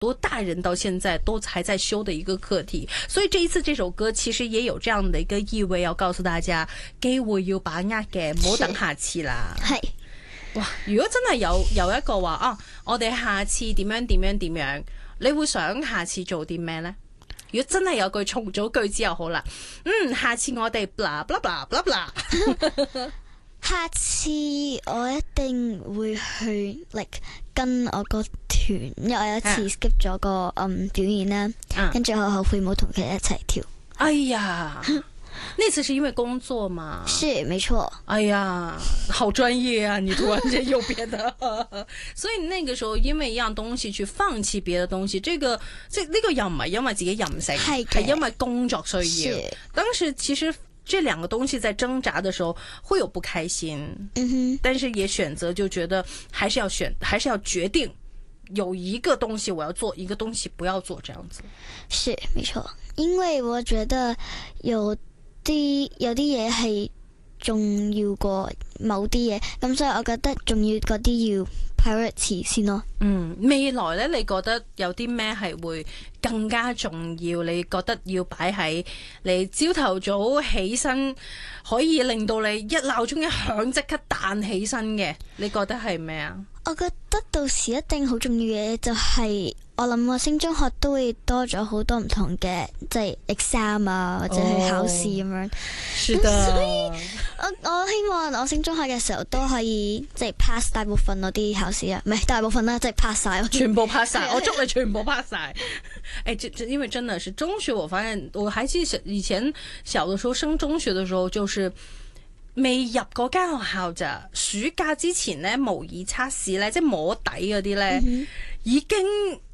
多大人到現在都還在修的一個課題，所以這一次這首歌其實也有這樣的一個意味，要告訴大家機會要把握嘅，唔好等下次啦。係，哇！如果真係有一個話啊，我哋下次點樣點樣點樣，你會想下次做啲咩呢？如果真係有句重組句之後好啦，下次我哋 blah blah blah blah blah。 下次我一定會去跟我個團，因為我有一次 skip 咗個表演啦，跟住我後悔冇同佢哋一齊跳。 哎呀，那次是因為工作嘛？ 是，沒錯。 哎呀，好專業啊！你突然間又變得，所以那個時候因為一樣東西去放棄別的東西，這個又唔係因為自己任性，係因為工作需要。當時其實這兩個東西在掙扎的時候會有不開心，但是也選擇就覺得還是要決定有一個東西我要做，一個東西不要做，這樣子。 是，沒錯。因為我覺得有啲嘢係重要過某啲嘢，咁所以我覺得重要嗰啲要 priority 先咯。未來呢，你覺得有啲咩係會更加重要？你覺得要擺喺你朝頭早起身，可以令到你一鬧鐘一響即刻彈起身嘅？你覺得係咩啊？我覺得到時一定好重要嘅就係，我諗我升中學都會多咗好多唔同嘅，即係 exam 啊，或者去考試咁樣。是的。所以我希望我升中學嘅時候都可以即係 pass 大部分嗰啲考試啊，唔係大部分啦，即係 pass 晒，全部 pass 晒。我祝你全部 pass 晒。因為真的是中學，我發現我還記得以前小的時候升中學的時候，就是未入嗰間學校咋，暑假之前咧模擬測試咧，即係摸底嗰啲咧，已經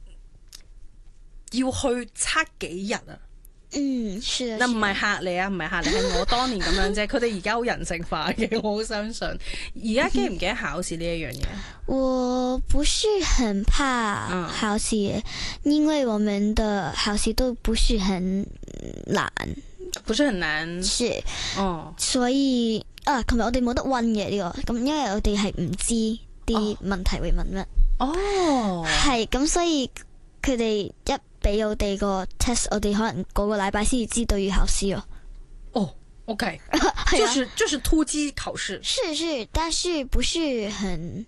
要去測幾日啊！是啊。嗱，唔係嚇你啊，唔係嚇你，係我當年咁樣啫。佢哋而家好人性化嘅，我好相信。而家記唔記得考試呢一樣嘢？我不是很怕考試，因為我們的考試都不是很難。不是很難，是，所以琴日我哋冇得溫嘅呢個，咁因為我哋係唔知啲問題會問乜，係咁，所以佢哋一俾我哋個 test， 我哋可能個禮拜先至知道要考試咯。OK， 就是突擊考試，是，但是不是很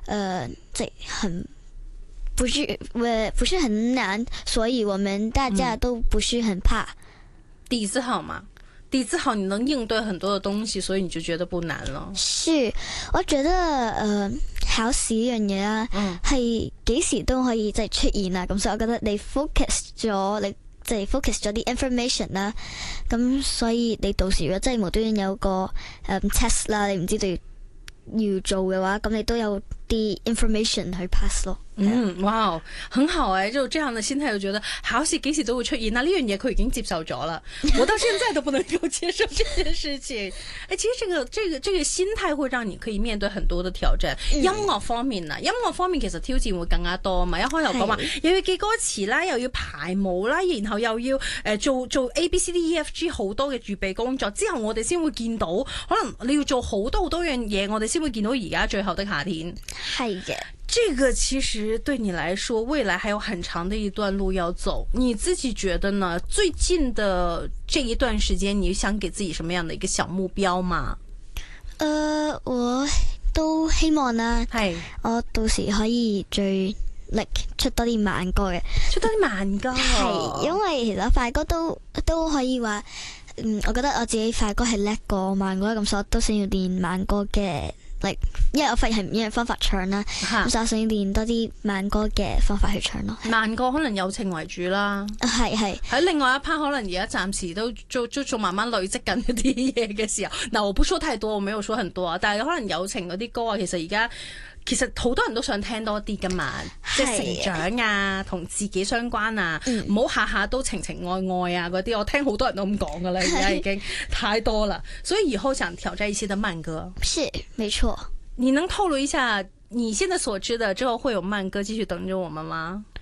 不是很難，所以我們大家都不是很怕。底子好嘛？底子好，你能應對很多的東西，所以你就覺得不難咯。是，我覺得考試呢樣嘢啦，係幾時都可以即係出現啊。咁所以我覺得你 focus 咗，你即係 focus 咗啲 information 啦。咁所以你到時如果真係無端端有個test 啦，你唔知道要做嘅話，咁你都有啲 information 去 pass 咯。哇，很好就這樣的心態，就覺得考試幾時都會出現，那呢樣嘢佢已經接受咗啦。我到現在都不能夠接受這件事情。其實這個心態會讓你可以面對很多的挑戰。音樂方面啊，音樂方面其實挑戰會更加多嘛。一開頭講話又要記歌詞啦，又要排舞啦，然後又要做 ABCDEFG 好多嘅預備工作，之後我哋先會見到，可能你要做好多樣嘢，我哋先會見到而家最後的夏天。係嘅。這個其實對你來說，未來還有很長的一段路要走。你自己覺得呢？最近的這一段時間，你想給自己什麼樣的一個小目標嗎？我都希望啦，係我到時可以出多啲慢歌嘅，出多啲慢歌。係因為其實快歌都可以話，我覺得我自己快歌係叻過慢歌，咁所以我都想要練慢歌嘅。因為我發現係唔一樣方法唱啦，咁所以我想要練多啲慢歌嘅方法去唱咯。慢歌可能有情為主啦，係喺另外一 part 可能而家暫時都做慢慢累積緊一啲嘢嘅時候，嗱，我不說太多，我沒有說很多啊，但係可能友情嗰啲歌啊，其實好多人都想聽多啲噶嘛，即係成長啊，同自己相關啊，唔好下下都情情愛愛啊嗰啲，我聽好多人都咁講噶啦，而家已經太多啦，所以以後想挑戰一些的慢歌。是，沒錯。你能透露一下你現在所知的之後會有慢歌繼續等着我們嗎？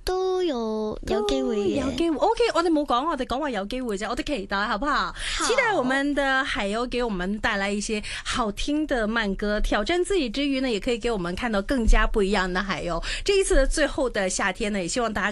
都有機會， 有機會。OK， 我哋冇講，我哋講話有機會啫，我哋期待，好不好？期待我們的海鷗給我們帶來一些好聽的慢歌，挑戰自己之餘呢，也可以給我們看到更加不一樣的海鷗。這一次的最後的夏天呢，也希望大家